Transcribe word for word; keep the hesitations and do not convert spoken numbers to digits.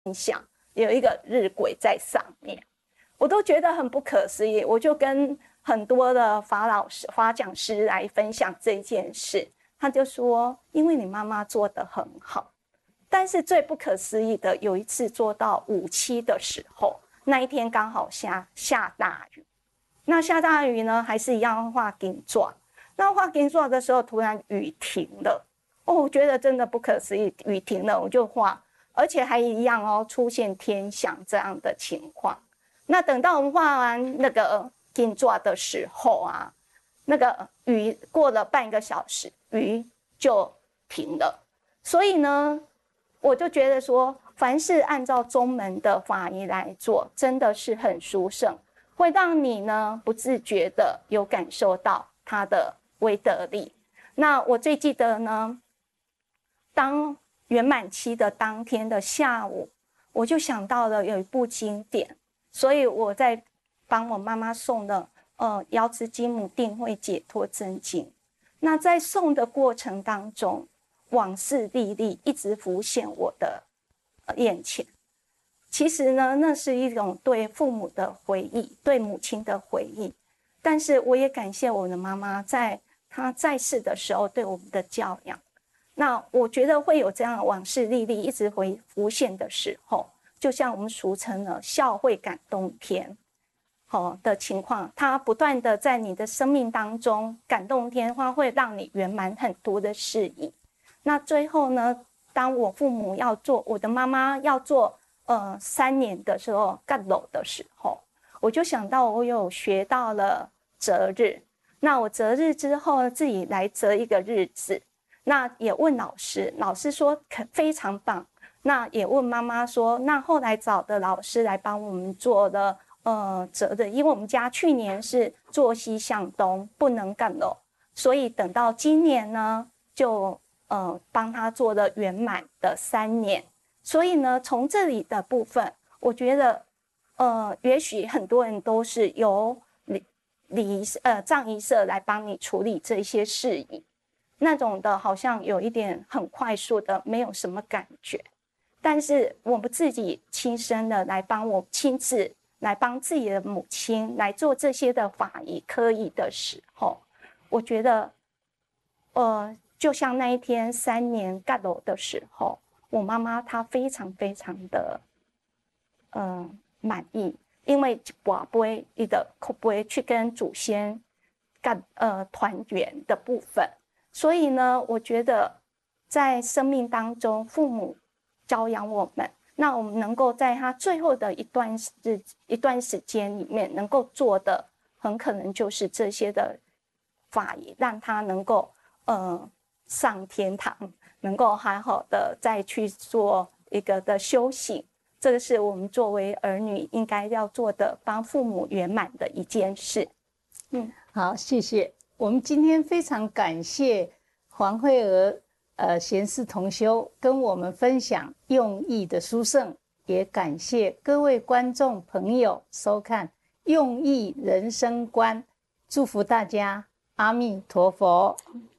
想，有一个日晷在上面，我都觉得很不可思议。我就跟很多的法老师、法讲师来分享这件事，他就说，因为你妈妈做得很好。但是最不可思议的，有一次做到五期的时候，那一天刚好下下大雨。那下大雨呢，还是一样画金爪。那画金爪的时候，突然雨停了。哦，我觉得真的不可思议，雨停了我就画，而且还一样哦，出现天象这样的情况。那等到我们画完那个金爪的时候啊，那个雨过了半个小时，雨就停了。所以呢，我就觉得说，凡是按照宗门的法仪来做，真的是很殊胜，会让你呢不自觉的有感受到它的威德力。那我最记得呢，当圆满期的当天的下午，我就想到了有一部经典，所以我在帮我妈妈送的呃瑶池金母定慧解脱真经。那在送的过程当中，往事历历一直浮现我的眼前。其实呢，那是一种对父母的回忆，对母亲的回忆。但是我也感谢我的妈妈，在她在世的时候对我们的教养。那我觉得会有这样的往事历历一直回浮现的时候，就像我们俗称的孝会感动天。好的情况，它不断的在你的生命当中感动天花，会让你圆满很多的事宜。那最后呢，当我父母要做，我的妈妈要做呃三年的时候，干楼的时候，我就想到我有学到了择日。那我择日之后自己来择一个日子，那也问老师，老师说非常棒。那也问妈妈说，那后来找的老师来帮我们做的呃择日，因为我们家去年是坐西向东，不能干楼，所以等到今年呢，就呃帮他做了圆满的三年。所以呢，从这里的部分，我觉得呃，也许很多人都是由礼礼呃葬仪社来帮你处理这些事宜，那种的好像有一点很快速的，没有什么感觉。但是我们自己亲身的来帮我亲自来帮自己的母亲来做这些的法仪科仪的时候，我觉得呃，就像那一天三年盖楼的时候，我妈妈她非常非常的呃满意，因为跋杯一个口杯去跟祖先干呃团圆的部分。所以呢，我觉得在生命当中，父母教养我们，那我们能够在他最后的一段日一段时间里面能够做的，很可能就是这些的法仪，让他能够呃上天堂，能够好好的再去做一个的修行。这个是我们作为儿女应该要做的，帮父母圆满的一件事。 嗯，好，谢谢。我们今天非常感谢黄慧娥呃贤士同修跟我们分享用意的殊胜，也感谢各位观众朋友收看用意人生观，祝福大家，阿弥陀佛。